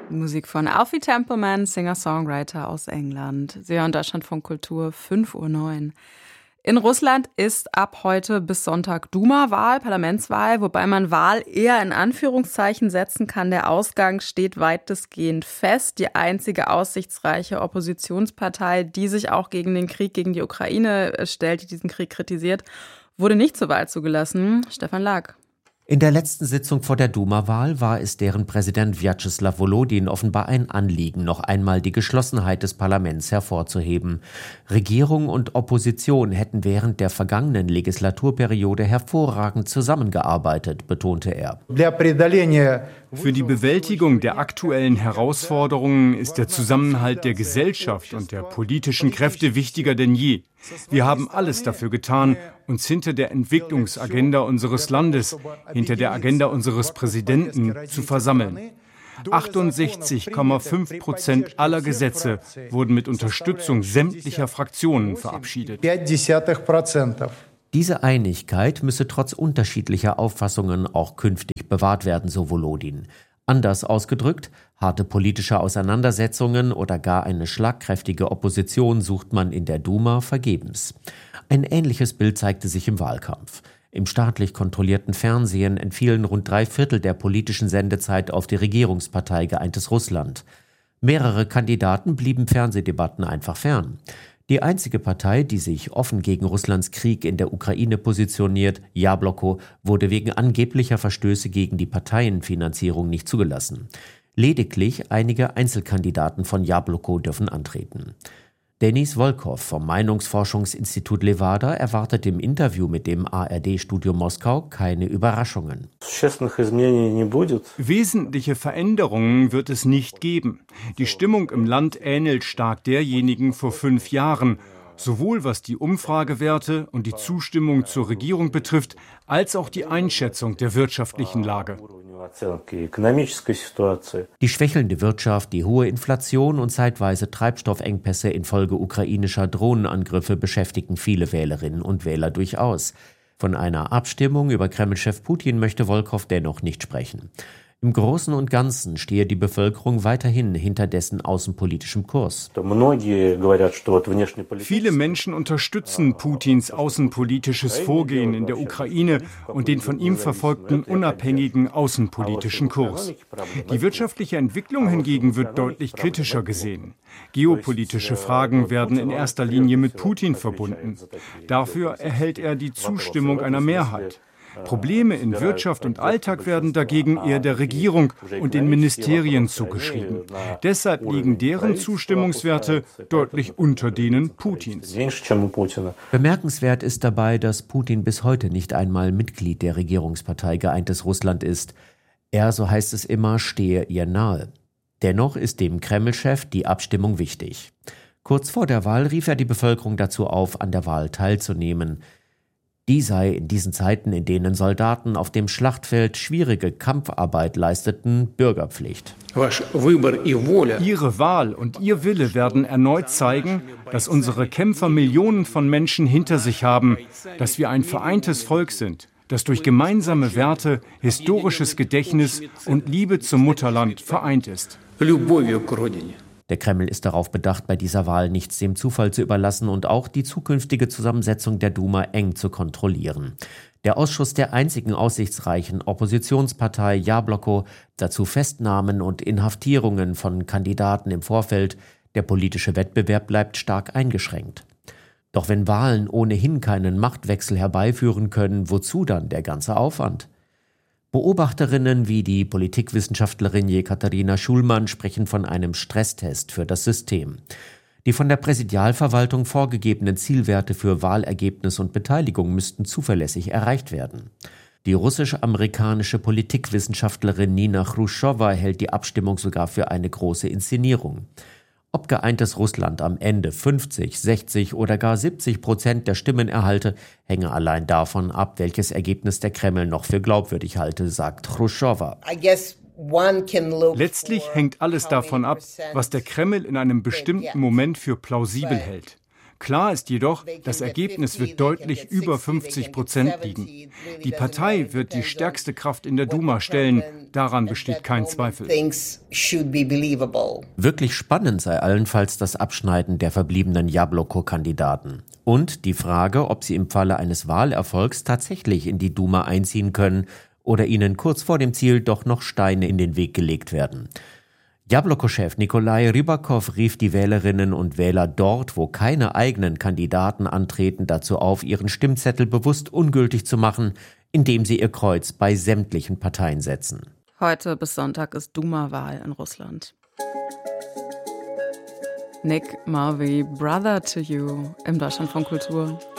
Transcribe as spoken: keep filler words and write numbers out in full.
Musik von Alfie Templeman, Singer-Songwriter aus England. Sie hören Deutschlandfunk Kultur, fünf Uhr neun. In Russland ist ab heute bis Sonntag Duma-Wahl, Parlamentswahl, wobei man Wahl eher in Anführungszeichen setzen kann. Der Ausgang steht weitestgehend fest. Die einzige aussichtsreiche Oppositionspartei, die sich auch gegen den Krieg gegen die Ukraine stellt, die diesen Krieg kritisiert, wurde nicht zur Wahl zugelassen. Stefan Lag. In der letzten Sitzung vor der Duma-Wahl war es deren Präsident Wjatscheslaw Volodin offenbar ein Anliegen, noch einmal die Geschlossenheit des Parlaments hervorzuheben. Regierung und Opposition hätten während der vergangenen Legislaturperiode hervorragend zusammengearbeitet, betonte er. Für die Bewältigung der aktuellen Herausforderungen ist der Zusammenhalt der Gesellschaft und der politischen Kräfte wichtiger denn je. Wir haben alles dafür getan, uns hinter der Entwicklungsagenda unseres Landes, hinter der Agenda unseres Präsidenten zu versammeln. achtundsechzig Komma fünf Prozent aller Gesetze wurden mit Unterstützung sämtlicher Fraktionen verabschiedet. Diese Einigkeit müsse trotz unterschiedlicher Auffassungen auch künftig bewahrt werden, so Volodin. Anders ausgedrückt, harte politische Auseinandersetzungen oder gar eine schlagkräftige Opposition sucht man in der Duma vergebens. Ein ähnliches Bild zeigte sich im Wahlkampf. Im staatlich kontrollierten Fernsehen entfielen rund drei Viertel der politischen Sendezeit auf die Regierungspartei Geeintes Russland. Mehrere Kandidaten blieben Fernsehdebatten einfach fern. Die einzige Partei, die sich offen gegen Russlands Krieg in der Ukraine positioniert, Jabloko, wurde wegen angeblicher Verstöße gegen die Parteienfinanzierung nicht zugelassen. Lediglich einige Einzelkandidaten von Jabloko dürfen antreten. Denis Volkov vom Meinungsforschungsinstitut Levada erwartet im Interview mit dem A R D-Studio Moskau keine Überraschungen. Wesentliche Veränderungen wird es nicht geben. Die Stimmung im Land ähnelt stark derjenigen vor fünf Jahren, sowohl was die Umfragewerte und die Zustimmung zur Regierung betrifft, als auch die Einschätzung der wirtschaftlichen Lage. Die schwächelnde Wirtschaft, die hohe Inflation und zeitweise Treibstoffengpässe infolge ukrainischer Drohnenangriffe beschäftigen viele Wählerinnen und Wähler durchaus. Von einer Abstimmung über Kreml-Chef Putin möchte Volkov dennoch nicht sprechen. Im Großen und Ganzen stehe die Bevölkerung weiterhin hinter dessen außenpolitischem Kurs. Viele Menschen unterstützen Putins außenpolitisches Vorgehen in der Ukraine und den von ihm verfolgten unabhängigen außenpolitischen Kurs. Die wirtschaftliche Entwicklung hingegen wird deutlich kritischer gesehen. Geopolitische Fragen werden in erster Linie mit Putin verbunden. Dafür erhält er die Zustimmung einer Mehrheit. Probleme in Wirtschaft und Alltag werden dagegen eher der Regierung und den Ministerien zugeschrieben. Deshalb liegen deren Zustimmungswerte deutlich unter denen Putins. Bemerkenswert ist dabei, dass Putin bis heute nicht einmal Mitglied der Regierungspartei Geeintes Russland ist. Er, so heißt es immer, stehe ihr nahe. Dennoch ist dem Kreml-Chef die Abstimmung wichtig. Kurz vor der Wahl rief er die Bevölkerung dazu auf, an der Wahl teilzunehmen. Die sei in diesen Zeiten, in denen Soldaten auf dem Schlachtfeld schwierige Kampfarbeit leisteten, Bürgerpflicht. Ihre Wahl und Ihr Wille werden erneut zeigen, dass unsere Kämpfer Millionen von Menschen hinter sich haben, dass wir ein vereintes Volk sind, das durch gemeinsame Werte, historisches Gedächtnis und Liebe zum Mutterland vereint ist. Der Kreml ist darauf bedacht, bei dieser Wahl nichts dem Zufall zu überlassen und auch die zukünftige Zusammensetzung der Duma eng zu kontrollieren. Der Ausschuss der einzigen aussichtsreichen Oppositionspartei Jabloko, dazu Festnahmen und Inhaftierungen von Kandidaten im Vorfeld, der politische Wettbewerb bleibt stark eingeschränkt. Doch wenn Wahlen ohnehin keinen Machtwechsel herbeiführen können, wozu dann der ganze Aufwand? Beobachterinnen wie die Politikwissenschaftlerin Jekaterina Schulmann sprechen von einem Stresstest für das System. Die von der Präsidialverwaltung vorgegebenen Zielwerte für Wahlergebnis und Beteiligung müssten zuverlässig erreicht werden. Die russisch-amerikanische Politikwissenschaftlerin Nina Chruschewa hält die Abstimmung sogar für eine große Inszenierung. Ob geeintes Russland am Ende fünfzig, sechzig oder gar siebzig Prozent der Stimmen erhalte, hänge allein davon ab, welches Ergebnis der Kreml noch für glaubwürdig halte, sagt Chruschewa. Letztlich hängt alles davon ab, was der Kreml in einem bestimmten Moment für plausibel hält. Klar ist jedoch, das Ergebnis wird deutlich über fünfzig Prozent liegen. Die Partei wird die stärkste Kraft in der Duma stellen. Daran besteht kein Zweifel. Wirklich spannend sei allenfalls das Abschneiden der verbliebenen Jabloko-Kandidaten. Und die Frage, ob sie im Falle eines Wahlerfolgs tatsächlich in die Duma einziehen können oder ihnen kurz vor dem Ziel doch noch Steine in den Weg gelegt werden. Jabloko-Chef Nikolai Rybakow rief die Wählerinnen und Wähler dort, wo keine eigenen Kandidaten antreten, dazu auf, ihren Stimmzettel bewusst ungültig zu machen, indem sie ihr Kreuz bei sämtlichen Parteien setzen. Heute bis Sonntag ist Duma-Wahl in Russland. Nick Marvey, Brother to You im Deutschlandfunk Kultur.